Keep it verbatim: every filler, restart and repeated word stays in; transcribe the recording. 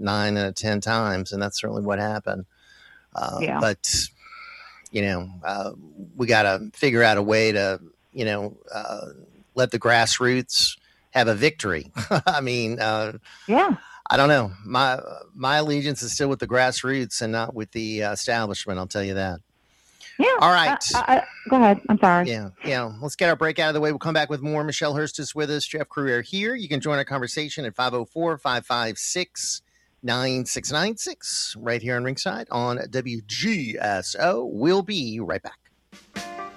nine out of ten times, and that's certainly what happened. Uh, Yeah. But, you know, uh, we got to figure out a way to, you know, uh, let the grassroots have a victory. I mean, uh, yeah. I don't know. My my allegiance is still with the grassroots and not with the uh, establishment. I'll tell you that. Yeah. All right. I, I, go ahead. I'm sorry. Yeah. Yeah. Let's get our break out of the way. We'll come back with more. Michelle Hurst is with us. Jeff Crouere here. You can join our conversation at five oh four, five five six, nine six nine six right here on Ringside on W G S O. We'll be right back.